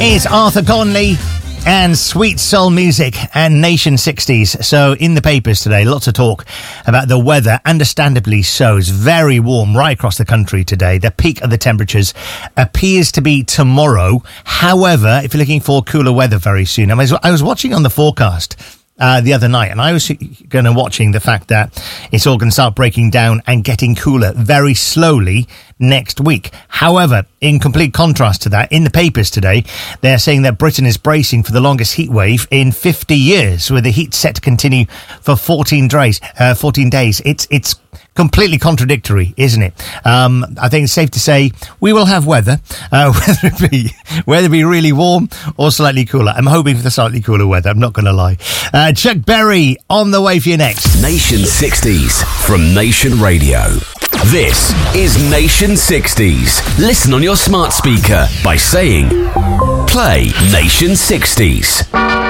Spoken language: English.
It's Arthur Conley and Sweet Soul Music and Nation 60s. So in the papers today, lots of talk about the weather, understandably so. It's very warm right across the country today. The peak of the temperatures appears to be tomorrow. However, if you're looking for cooler weather very soon, I was watching on the forecast the other night, and I was going to watching the fact that it's all going to start breaking down and getting cooler very slowly next week. However, in complete contrast to that, in the papers today, they're saying that Britain is bracing for the longest heat wave in 50 years, with the heat set to continue for 14 days. It's completely contradictory, isn't it? I think it's safe to say we will have weather, whether it be really warm or slightly cooler. I'm hoping for the slightly cooler weather, I'm not going to lie. Chuck Berry on the way for you next. Nation 60s from Nation Radio. This is Nation 60s. Listen on your smart speaker by saying, play Nation 60s.